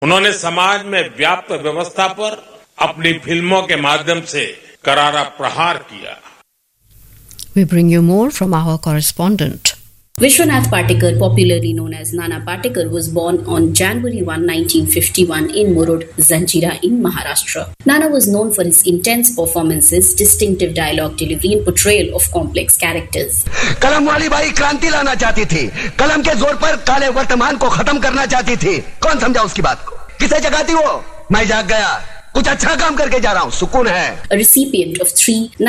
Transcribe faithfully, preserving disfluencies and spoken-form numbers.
उन्होंने समाज में व्याप्त व्यवस्था पर अपनी फिल्मों के माध्यम से करारा प्रहार किया। We bring you more from our correspondent. Vishwanath Patekar, popularly known as Nana Patekar, was born on January first, nineteen fifty-one in Murud, Zanjira in Maharashtra. Nana was known for his intense performances, distinctive dialogue delivery and portrayal of complex characters. कलम वाली by क्रांति लाना चाहती थी, कलम के जोर पर काले वर्तमान को खत्म करना चाहती थी। कौन समझा उसकी बात को? किसे जगाती वो? मैं जाग गया, कुछ अच्छा काम करके जा रहा हूँ, सुकून है। A recipient of three